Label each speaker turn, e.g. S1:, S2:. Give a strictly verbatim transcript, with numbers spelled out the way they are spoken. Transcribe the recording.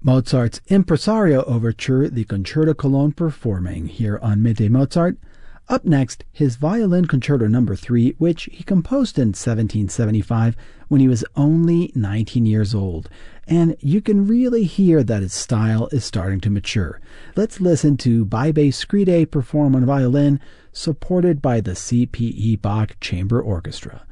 S1: Mozart's Impresario Overture, the Concerto Cologne performing here on Midday Mozart. Up next, his Violin Concerto number three, which he composed in seventeen seventy-five when he was only nineteen years old. And you can really hear that his style is starting to mature. Let's listen to Beibe Scride perform on violin, supported by the C P E Bach Chamber Orchestra.